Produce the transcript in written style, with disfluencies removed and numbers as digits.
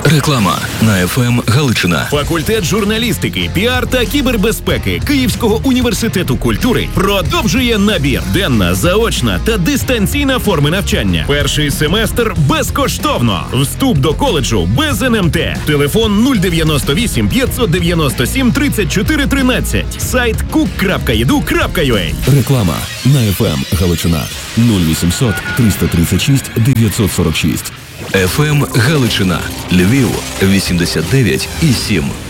Реклама на ФМ Галичина. Факультет журналістики, піар та кібербезпеки Київського університету культури продовжує набір. Денна, заочна та дистанційна форми навчання. Перший семестр безкоштовно. Вступ до коледжу без НМТ. Телефон 098 597 34 13. Сайт cook.edu.ua. Реклама на ФМ Галичина. 0800 336 946. ФМ Галичина. Львів 89,7.